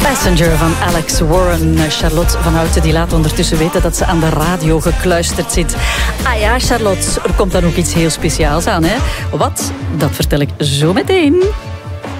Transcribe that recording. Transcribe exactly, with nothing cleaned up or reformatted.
Passenger van Alex Warren. Charlotte van Houten die laat ondertussen weten dat ze aan de radio gekluisterd zit. Ah ja, Charlotte, er komt dan ook iets heel speciaals aan, hè? Wat? Dat vertel ik zo meteen.